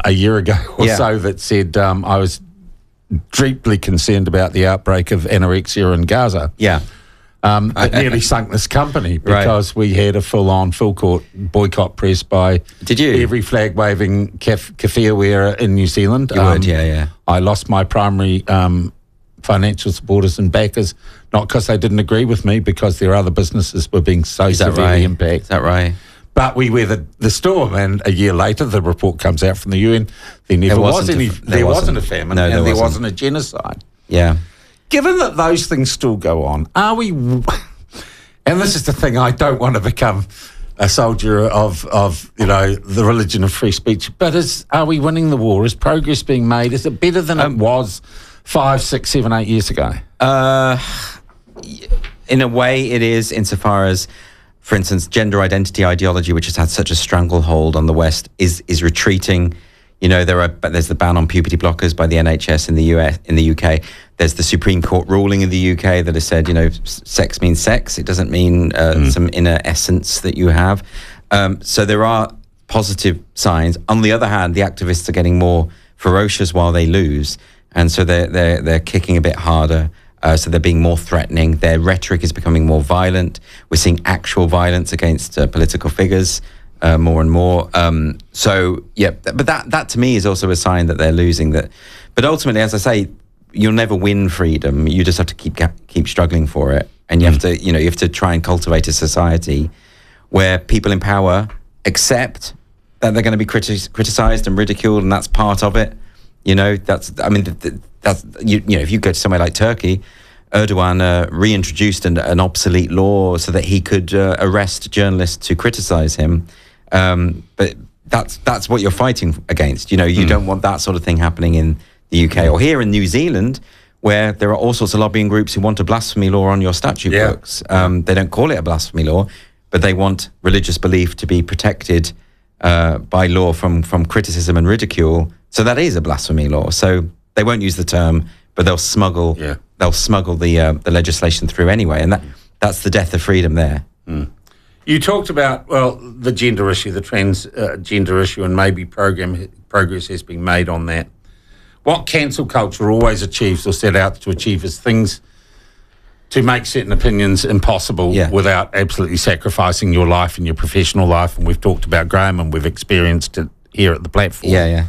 a year ago or so that said I was deeply concerned about the outbreak of anorexia in Gaza. Yeah. It nearly sunk this company because we had a full court boycott press by every flag-waving keffiyeh wearer in New Zealand. I lost my primary financial supporters and backers, not because they didn't agree with me, because their other businesses were being so severely impacted. Is that right? But we weathered the storm, and a year later, the report comes out from the UN. There wasn't a famine, and there wasn't a genocide. Yeah. Given that those things still go on, are we? And this is the thing: I don't want to become a soldier of the religion of free speech. But are we winning the war? Is progress being made? Is it better than it was 5, 6, 7, 8 years ago? In a way, it is, insofar as, for instance, gender identity ideology, which has had such a stranglehold on the West, is retreating. You know, there's the ban on puberty blockers by the NHS in the UK. There's the Supreme Court ruling in the UK that has said, sex means sex. It doesn't mean some inner essence that you have. So there are positive signs. On the other hand, the activists are getting more ferocious while they lose, and so they're kicking a bit harder. So they're being more threatening. Their rhetoric is becoming more violent. We're seeing actual violence against political figures more and more. But that to me is also a sign that they're losing. But ultimately, as I say, you'll never win freedom. You just have to keep struggling for it, and you have to try and cultivate a society where people in power accept that they're going to be criticized and ridiculed, and that's part of it. If you go to somewhere like Turkey, Erdogan reintroduced an obsolete law so that he could arrest journalists who criticize him. But that's what you're fighting against. You don't want that sort of thing happening in the UK or here in New Zealand, where there are all sorts of lobbying groups who want a blasphemy law on your statute books. They don't call it a blasphemy law, but they want religious belief to be protected by law from criticism and ridicule. So that is a blasphemy law. So they won't use the term, but they'll smuggle the legislation through anyway, and that's the death of freedom there. You talked about the gender issue, the transgender issue, and maybe progress has been made on that. What cancel culture always achieves or set out to achieve is things to make certain opinions impossible without absolutely sacrificing your life and your professional life. And we've talked about Graham, and we've experienced it here at the platform.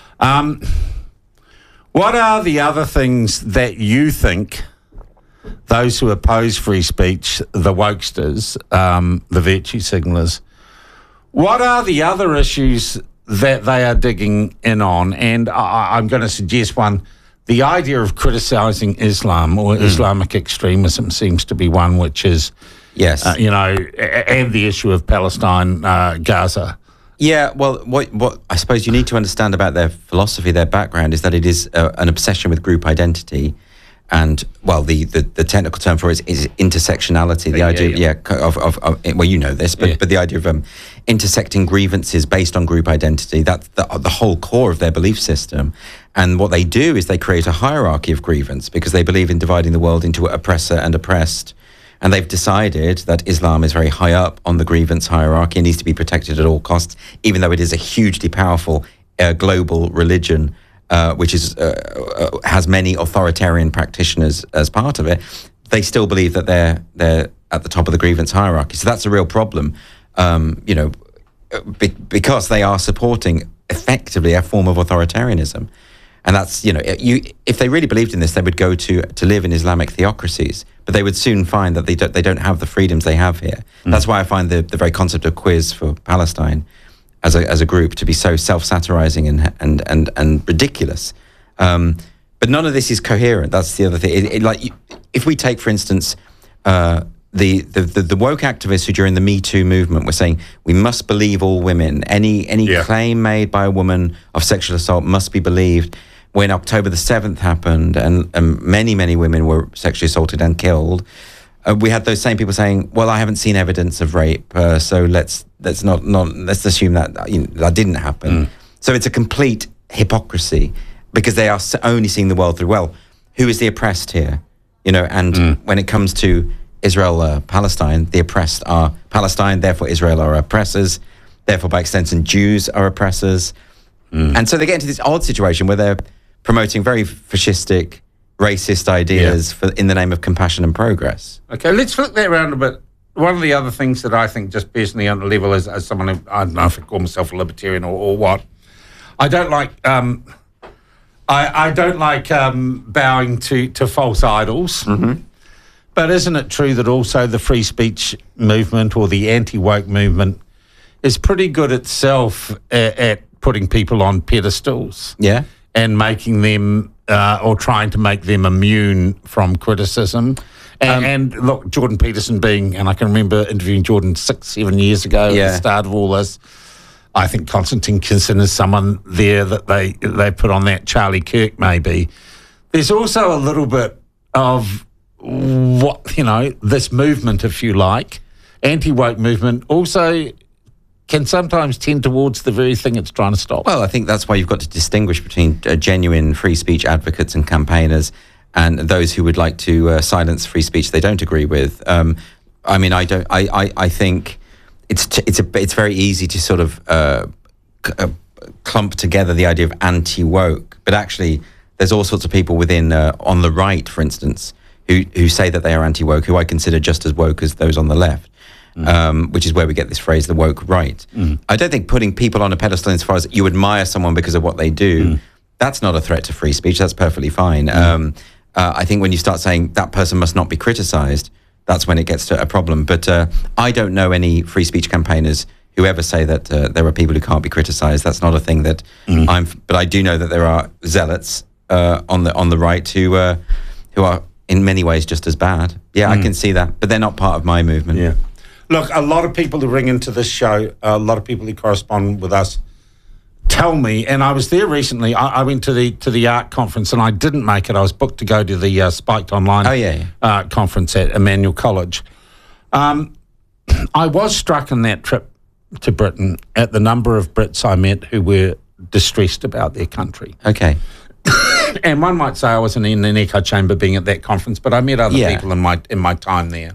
What are the other things that you think those who oppose free speech, the wokesters, the virtue signalers, what are the other issues that they are digging in on? And I'm going to suggest one. The idea of criticising Islam or Islamic extremism seems to be one which is, and the issue of Palestine, Gaza. Yeah, well, what I suppose you need to understand about their philosophy, their background, is that it is an obsession with group identity. And, the technical term for it is intersectionality, the idea of you know this, but the idea of intersecting grievances based on group identity. That's the whole core of their belief system. And what they do is they create a hierarchy of grievance because they believe in dividing the world into oppressor and oppressed. And they've decided that Islam is very high up on the grievance hierarchy and needs to be protected at all costs, even though it is a hugely powerful global religion, which has many authoritarian practitioners as part of it. They still believe that they're at the top of the grievance hierarchy. So that's a real problem, because they are supporting effectively a form of authoritarianism. And that's, if they really believed in this, they would go to live in Islamic theocracies, but they would soon find that they don't have the freedoms they have here. That's why I find the very concept of quiz for Palestine as a group to be so self-satirizing and ridiculous. But none of this is coherent. That's the other thing. If we take, for instance, the woke activists who during the Me Too movement were saying we must believe all women. Any claim made by a woman of sexual assault must be believed. When October the 7th happened and many, many women were sexually assaulted and killed, we had those same people saying, well, I haven't seen evidence of rape, so let's assume that that didn't happen. So it's a complete hypocrisy because they are only seeing the world through, well, who is the oppressed here? And when it comes to Israel, Palestine, the oppressed are Palestine, therefore Israel are oppressors, therefore by extension Jews are oppressors. And so they get into this odd situation where they're promoting very fascistic, racist ideas in the name of compassion and progress. Okay, let's flip that around a bit. One of the other things that I think, just personally on the level, as someone who, I don't know if I call myself a libertarian or what, I don't like I don't like bowing to false idols. But isn't it true that also the free speech movement or the anti-woke movement is pretty good itself at putting people on pedestals? Yeah. And making them, or trying to make them immune from criticism. And look, Jordan Peterson being, and I can remember interviewing Jordan 6-7 years ago at the start of all this. I think Konstantin Kinson is someone there that they put on that. Charlie Kirk, maybe. There's also a little bit of what, this movement, if you like, anti-woke movement, also can sometimes tend towards the very thing it's trying to stop. Well, I think that's why you've got to distinguish between genuine free speech advocates and campaigners and those who would like to silence free speech they don't agree with. I think it's very easy to sort of clump together the idea of anti-woke, but actually there's all sorts of people within on the right, for instance, who say that they are anti-woke, who I consider just as woke as those on the left. Which is where we get this phrase, the woke right. I don't think putting people on a pedestal as far as you admire someone because of what they do, that's not a threat to free speech. That's perfectly fine. I think when you start saying that person must not be criticized, that's when it gets to a problem. But I don't know any free speech campaigners who ever say that there are people who can't be criticized. That's not a thing that but I do know that there are zealots on the right who are in many ways just as bad. Yeah, I can see that. But they're not part of my movement. Yeah. Look, a lot of people who ring into this show, a lot of people who correspond with us, tell me, and I was there recently. I went to the art conference, and I didn't make it. I was booked to go to the Spiked Online conference at Emmanuel College. I was struck in that trip to Britain at the number of Brits I met who were distressed about their country. Okay. And one might say I wasn't in an echo chamber being at that conference, but I met other people in my time there.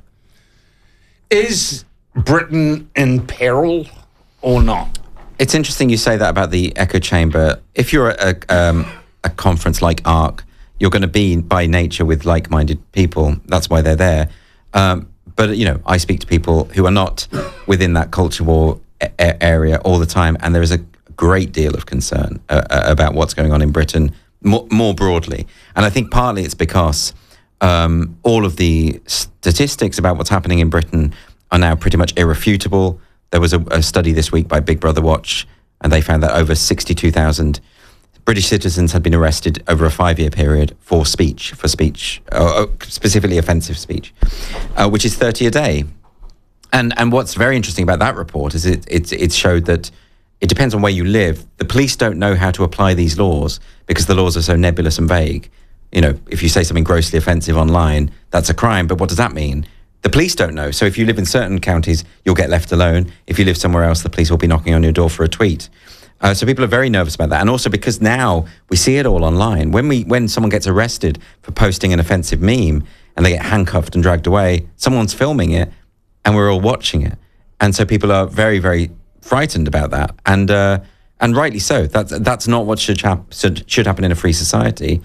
Is Britain in peril or not? It's interesting you say that about the echo chamber. If you're at a conference like ARC, you're going to be by nature with like-minded people. That's why they're there. But, I speak to people who are not within that culture war area all the time, and there is a great deal of concern about what's going on in Britain more broadly. And I think partly it's because all of the statistics about what's happening in Britain are now pretty much irrefutable. There was a study this week by Big Brother Watch, and they found that over 62,000 British citizens had been arrested over a 5-year period for speech, specifically offensive speech, which is 30 a day. And what's very interesting about that report is it showed that it depends on where you live. The police don't know how to apply these laws because the laws are so nebulous and vague. If you say something grossly offensive online, that's a crime. But what does that mean? The police don't know. So if you live in certain counties, you'll get left alone. If you live somewhere else, the police will be knocking on your door for a tweet. So people are very nervous about that. And also because now we see it all online. When someone gets arrested for posting an offensive meme and they get handcuffed and dragged away, someone's filming it and we're all watching it. And so people are very, very frightened about that. And rightly so. That's not what should happen in a free society.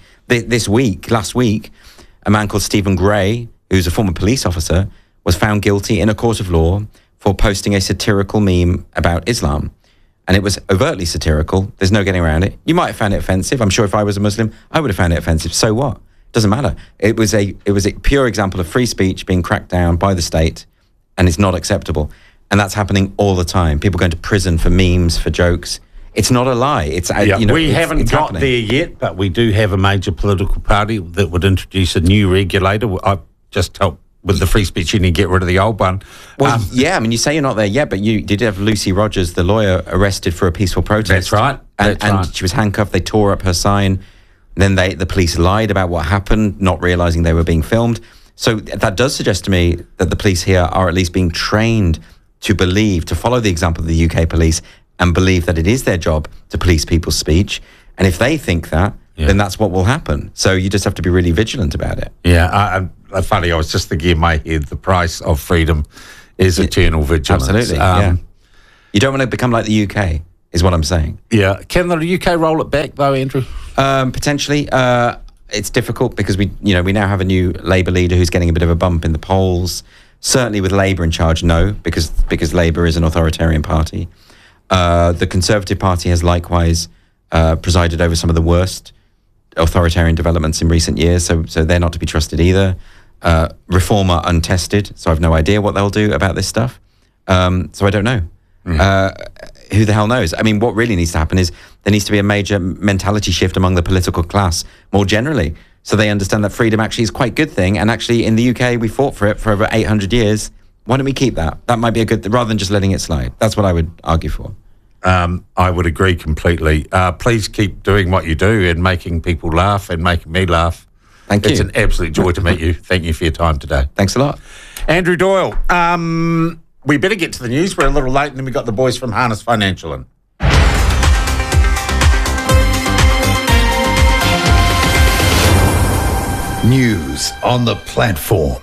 Last week, a man called Stephen Gray, who's a former police officer, was found guilty in a court of law for posting a satirical meme about Islam. And it was overtly satirical. There's no getting around it. You might have found it offensive. I'm sure if I was a Muslim, I would have found it offensive. So what? Doesn't matter. It was a pure example of free speech being cracked down by the state, and it's not acceptable. And that's happening all the time. People going to prison for memes, for jokes. It's not a lie. We haven't got happening there yet, but we do have a major political party that would introduce a new regulator. I just helped with the free speech union get rid of the old one. Well, you say you're not there yet, but you did have Lucy Rogers, the lawyer, arrested for a peaceful protest. That's right. And she was handcuffed. They tore up her sign. Then the police lied about what happened, not realising they were being filmed. So that does suggest to me that the police here are at least being trained to follow the example of the UK police and believe that it is their job to police people's speech. And if they think that, then that's what will happen. So you just have to be really vigilant about it. Yeah, funny, I was just thinking in my head, the price of freedom is eternal vigilance. Absolutely, You don't want to become like the UK. is what I'm saying. Yeah. Can the UK roll it back, though, Andrew? Potentially. It's difficult because we now have a new Labour leader who's getting a bit of a bump in the polls. Certainly with Labour in charge, no, because Labour is an authoritarian party. The Conservative Party has likewise presided over some of the worst authoritarian developments in recent years, so they're not to be trusted either. Reform are untested, so I've no idea what they'll do about this stuff. So I don't know. Who the hell knows? I mean, what really needs to happen is there needs to be a major mentality shift among the political class more generally, so they understand that freedom actually is quite a good thing, and actually in the UK we fought for it for over 800 years. Why don't we keep that? That might be a good, rather than just letting it slide. That's what I would argue for. I would agree completely. Please keep doing what you do and making people laugh and making me laugh. Thank you. It's an absolute joy to meet you. Thank you for your time today. Thanks a lot. Andrew Doyle, we better get to the news. We're a little late, and then we got the boys from Harness Financial in. News on the platform.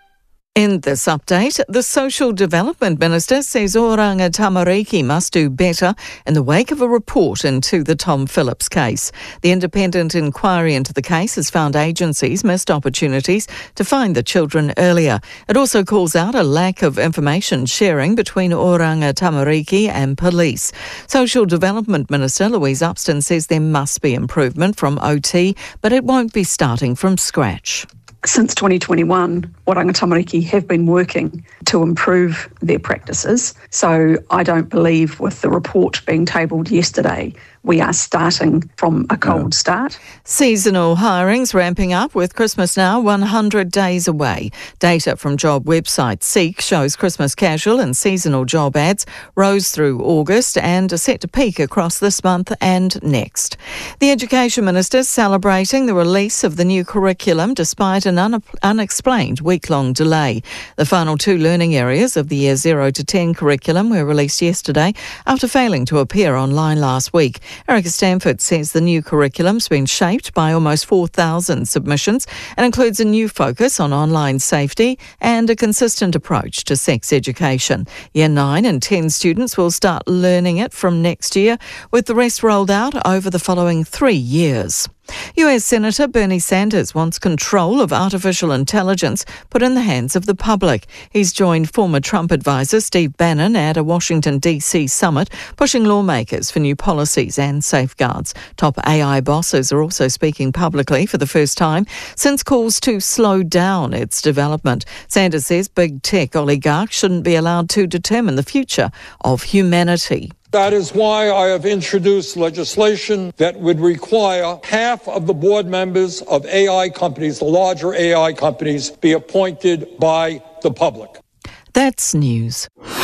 In this update, the Social Development Minister says Oranga Tamariki must do better in the wake of a report into the Tom Phillips case. The independent inquiry into the case has found agencies missed opportunities to find the children earlier. It also calls out a lack of information sharing between Oranga Tamariki and police. Social Development Minister Louise Upston says there must be improvement from OT, but it won't be starting from scratch. Since 2021, Oranga Tamariki have been working to improve their practices. So I don't believe with the report being tabled yesterday, we are starting from a cold start. Seasonal hirings ramping up with Christmas now 100 days away. Data from job website Seek shows Christmas casual and seasonal job ads rose through August and are set to peak across this month and next. The Education Minister celebrating the release of the new curriculum despite an unexplained week-long delay. The final two learning areas of the Year 0 to 10 curriculum were released yesterday after failing to appear online last week. Erica Stanford says the new curriculum's been shaped by almost 4,000 submissions and includes a new focus on online safety and a consistent approach to sex education. Year 9 and 10 students will start learning it from next year, with the rest rolled out over the following 3 years. US Senator Bernie Sanders wants control of artificial intelligence put in the hands of the public. He's joined former Trump advisor Steve Bannon at a Washington, D.C. summit, pushing lawmakers for new policies and safeguards. Top AI bosses are also speaking publicly for the first time since calls to slow down its development. Sanders says big tech oligarchs shouldn't be allowed to determine the future of humanity. That is why I have introduced legislation that would require half of the board members of AI companies, the larger AI companies, be appointed by the public. That's news.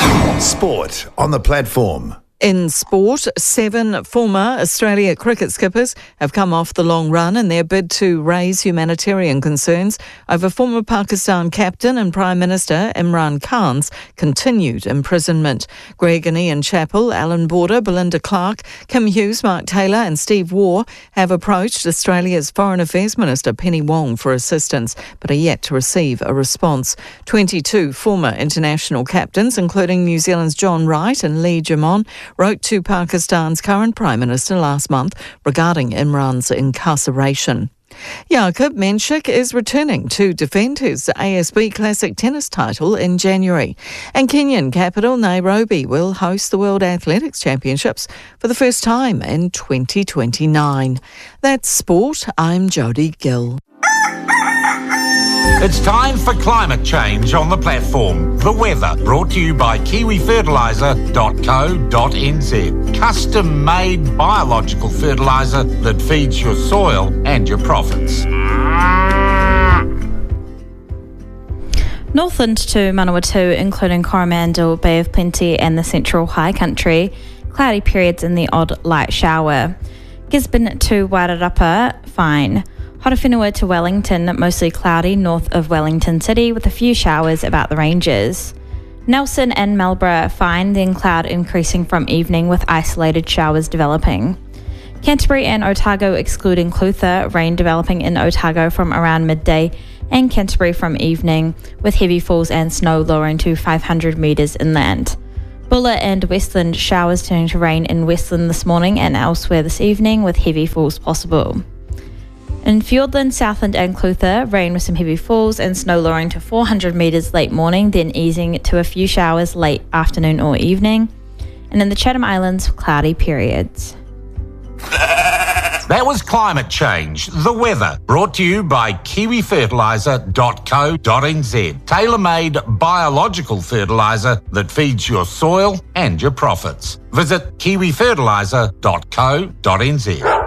Sport on the platform. In sport, 7 former Australia cricket skippers have come off the long run in their bid to raise humanitarian concerns over former Pakistan captain and Prime Minister Imran Khan's continued imprisonment. Greg and Ian Chappell, Alan Border, Belinda Clark, Kim Hughes, Mark Taylor and Steve Waugh have approached Australia's Foreign Affairs Minister Penny Wong for assistance, but are yet to receive a response. 22 former international captains, including New Zealand's John Wright and Lee Jamon, wrote to Pakistan's current Prime Minister last month regarding Imran's incarceration. Jakub Menchik is returning to defend his ASB Classic tennis title in January. And Kenyan capital Nairobi will host the World Athletics Championships for the first time in 2029. That's sport. I'm Jodie Gill. It's time for climate change on the platform. The weather, brought to you by kiwifertiliser.co.nz. Custom-made biological fertiliser that feeds your soil and your profits. Northland to Manawatu, including Coromandel, Bay of Plenty and the Central High Country. Cloudy periods and the odd light shower. Gisborne to Wairarapa, fine. Horowhenua to Wellington, mostly cloudy north of Wellington City with a few showers about the ranges. Nelson and Marlborough, fine, then cloud increasing from evening with isolated showers developing. Canterbury and Otago excluding Clutha, rain developing in Otago from around midday and Canterbury from evening with heavy falls and snow lowering to 500 metres inland. Buller and Westland showers turning to rain in Westland this morning and elsewhere this evening with heavy falls possible. In Fiordland, Southland and Clutha, rain with some heavy falls and snow lowering to 400 metres late morning, then easing to a few showers late afternoon or evening. And in the Chatham Islands, cloudy periods. That was Climate Change, the weather, brought to you by kiwifertiliser.co.nz. Tailor-made biological fertiliser that feeds your soil and your profits. Visit kiwifertiliser.co.nz.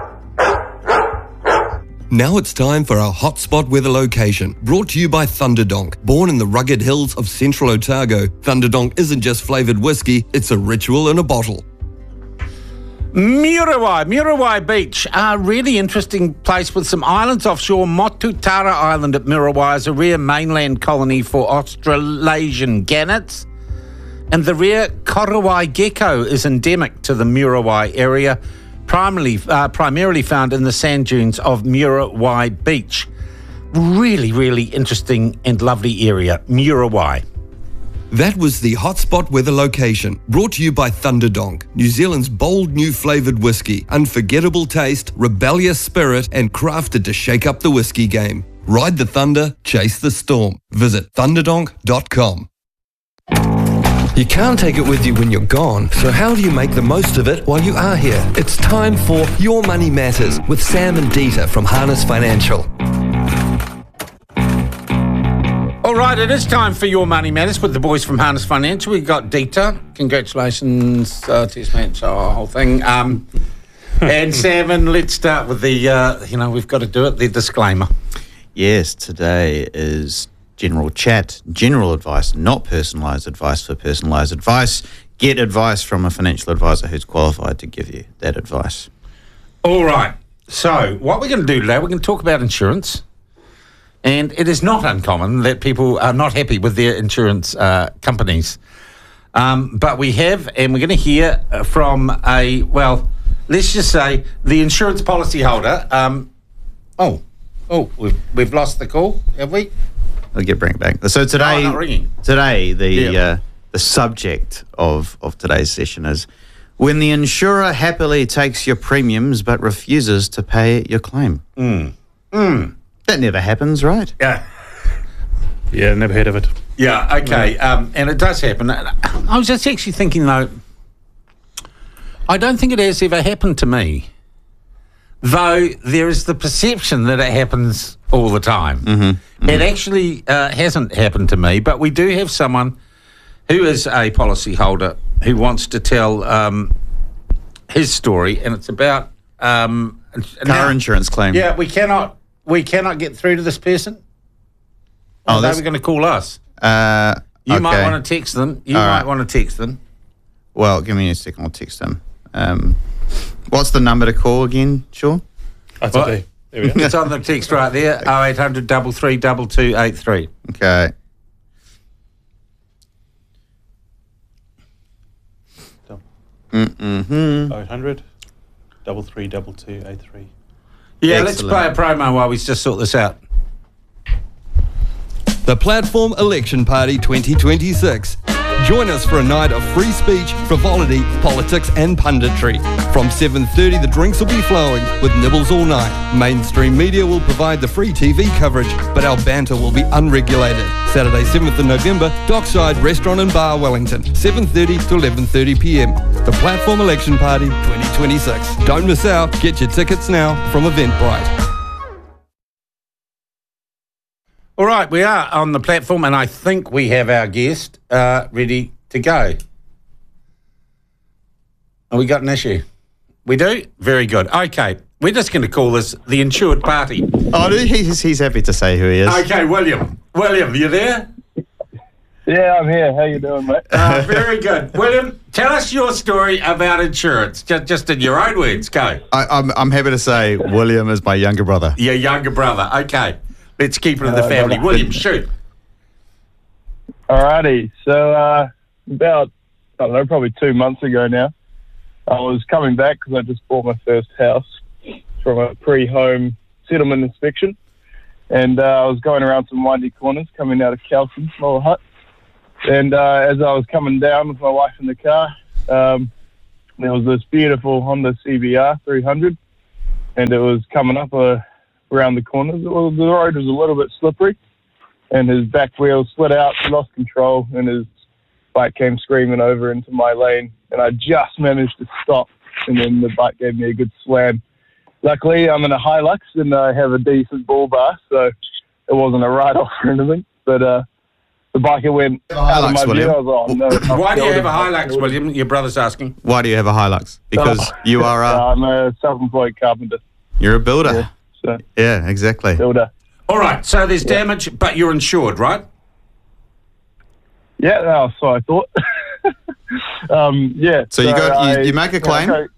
Now it's time for our hotspot weather location, brought to you by Thunderdonk. Born in the rugged hills of central Otago, Thunderdonk isn't just flavoured whiskey, it's a ritual in a bottle. Muriwai Beach, a really interesting place with some islands offshore. Motutara Island at Muriwai is a rare mainland colony for Australasian gannets. And the rare Korowai gecko is endemic to the Muriwai area, primarily found in the sand dunes of Muriwai Beach. Really, really interesting and lovely area, Muriwai. That was the hotspot weather location, brought to you by Thunderdonk, New Zealand's bold new flavoured whiskey, unforgettable taste, rebellious spirit, and crafted to shake up the whiskey game. Ride the thunder, chase the storm. Visit thunderdonk.com. You can't take it with you when you're gone, so how do you make the most of it while you are here? It's time for Your Money Matters with Sam and Dieter from Harness Financial. All right, it is time for Your Money Matters with the boys from Harness Financial. We've got Dieter. Congratulations, test match, whole thing. And Sam, and let's start with the, we've got to do it, the disclaimer. Yes, today is general chat, general advice, not personalised advice for personalised advice. Get advice from a financial advisor who's qualified to give you that advice. All right. So what we're going to do today, we're going to talk about insurance. And it is not uncommon that people are not happy with their insurance companies. But we have, and we're going to hear from let's just say the insurance policy holder. We've lost the call, have we? I'll bring it back. So today, the subject of today's session is when the insurer happily takes your premiums but refuses to pay your claim. That never happens, right? Yeah. Yeah, never heard of it. Yeah, okay. And it does happen. I was just actually thinking, though, I don't think it has ever happened to me, though there is the perception that it happens all the time. It actually hasn't happened to me, but we do have someone who is a policy holder who wants to tell his story, and it's about car insurance claim. Yeah, we cannot get through to this person. They were going to call us. You might want to text them. Want to text them. Well, give me a second. I'll text them. What's the number to call again, Sean? That's okay. There we go. It's on the text right there, 0800 33 2283. Okay. Mm-hmm. 0800 33 2283. Yeah, let's play a promo while we just sort this out. The Platform Election Party 2026. Join us for a night of free speech, frivolity, politics and punditry. From 7:30 the drinks will be flowing with nibbles all night. Mainstream media will provide the free TV coverage, but our banter will be unregulated. Saturday 7th of November, Dockside Restaurant and Bar, Wellington, 7:30 to 11:30 p.m. The Platform Election Party 2026. Don't miss out. Get your tickets now from Eventbrite. All right, we are on the platform, and I think we have our guest ready to go. We got an issue. We do? Very good. Okay, we're just going to call this the insured party. Oh, he's happy to say who he is. Okay, William. William, you there? Yeah, I'm here. How you doing, mate? Very good. William, tell us your story about insurance, just in your own words. Go. I'm happy to say William is my younger brother. Your younger brother. Okay. Let's keep it in the family. William, shoot. Alrighty. So about, probably 2 months ago now, I was coming back because I just bought my first house from a pre-home settlement inspection. And I was going around some windy corners coming out of Kelton, small hut. And as I was coming down with my wife in the car, there was this beautiful Honda CBR 300, and it was coming up around the corners. The road was a little bit slippery, and his back wheel slid out, he lost control, and his bike came screaming over into my lane, and I just managed to stop, and then the bike gave me a good slam. Luckily, I'm in a Hilux, and I have a decent bull bar, so it wasn't a write-off or anything, but the biker went out of my view. I was like, oh, no. Why do you have a Hilux, William? Your brother's asking. Why do you have a Hilux? Because you are I'm a self-employed carpenter. You're a builder. Yeah, exactly. Builder. All right, so there's damage, but you're insured, right? Yeah, so I thought. Yeah. So you make a claim?